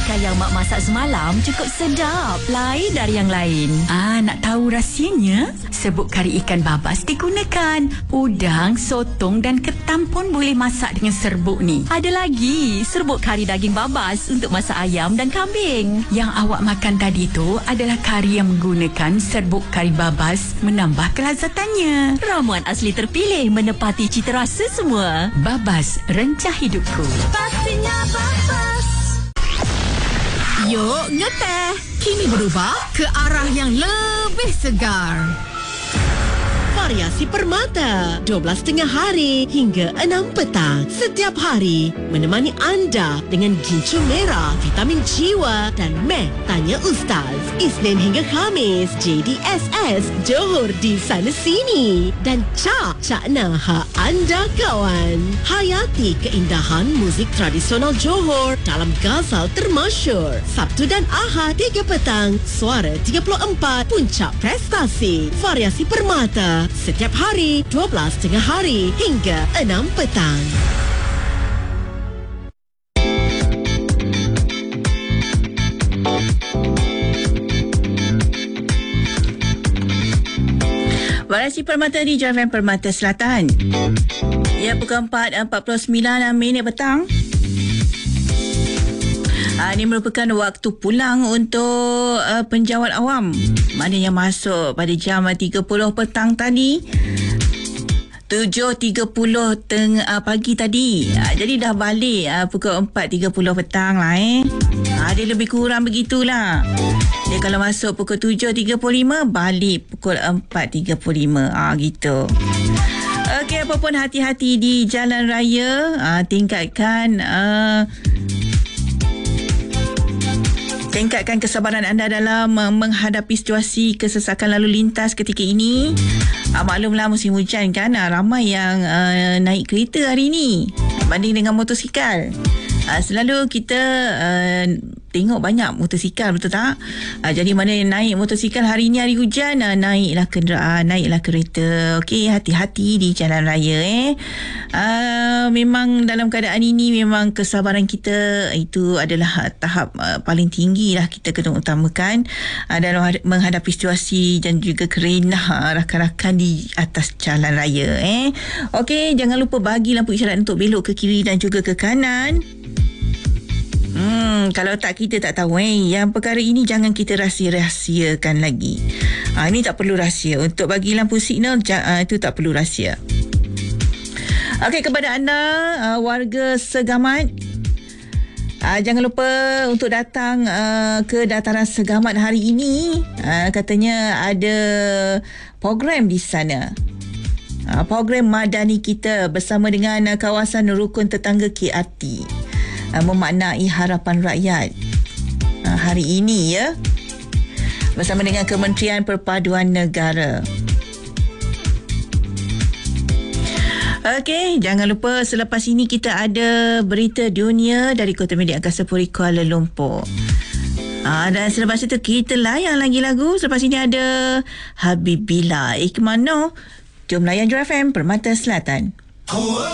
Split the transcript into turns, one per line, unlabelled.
ikan yang mak masak semalam cukup sedap, lain dari yang lain.
Nak tahu rahsianya? Serbuk kari ikan babas digunakan. Udang, sotong dan ketam pun boleh masak dengan serbuk ni.
Ada lagi serbuk kari daging babas untuk masak ayam dan kambing.
Yang awak makan tadi tu adalah kari yang menggunakan serbuk kari babas menambah kelazatannya.
Ramuan asli terpilih menepati cita rasa semua.
Babas, rencah hidupku.
Pastinya babas.
Yuk, ngeteh. Kini berubah ke arah yang lebih segar.
Variasi Permata 12.30 hari hingga 6 petang setiap hari menemani anda dengan gincu merah, vitamin jiwa dan meh tanya Ustaz. Isnin hingga Khamis JDSS Johor di sana sini dan Cak Naha anda kawan. Hayati keindahan muzik tradisional Johor dalam Ghazal termasyur. Sabtu dan Ahad 3 petang Suara 34 Puncak Prestasi. Variasi Permata setiap hari 12.30 hari hingga 6 petang.
Variasi Permata di Jalan Permata Selatan. Ya, pukul 4.49 petang. Ini merupakan waktu pulang untuk penjawat awam. Mana yang masuk pada jam 30 petang tadi. 7.30 pagi tadi. Jadi dah balik pukul 4.30 petang lah dia lebih kurang begitulah. Dia kalau masuk pukul 7.35 balik pukul 4.35 gitu. Okey, apa pun hati-hati di jalan raya. Tingkatkan kesabaran anda dalam menghadapi situasi kesesakan lalu lintas ketika ini. Maklumlah musim hujan kan, ramai yang naik kereta hari ini banding dengan motosikal. Selalu kita tengok banyak motosikal, betul tak? Jadi mana yang naik motosikal hari ini hari hujan, naiklah kenderaan, naiklah kereta. Okey, hati-hati di jalan raya memang dalam keadaan ini memang kesabaran kita itu adalah tahap paling tinggi lah kita kena utamakan dalam menghadapi situasi dan juga kerenah rakan-rakan di atas jalan raya. Okey, jangan lupa bagi lampu isyarat untuk belok ke kiri dan juga ke kanan. Kalau tak, kita tak tahu yang perkara ini jangan kita rahsiakan lagi. Ini tak perlu rahsia. Untuk bagi lampu signal itu tak perlu rahsia. Okey, kepada anda warga Segamat, jangan lupa untuk datang ke dataran Segamat hari ini. Katanya ada program di sana. Program madani kita bersama dengan kawasan rukun tetangga KRT. Memaknai harapan rakyat hari ini ya, bersama dengan Kementerian Perpaduan Negara. Okey, jangan lupa selepas ini kita ada berita dunia dari Kota Media Angkasa Puri Kuala Lumpur. Dan selepas itu kita layan lagi lagu. Selepas ini ada Habibila Ikmano. Jom layan Jom FM Permata Selatan.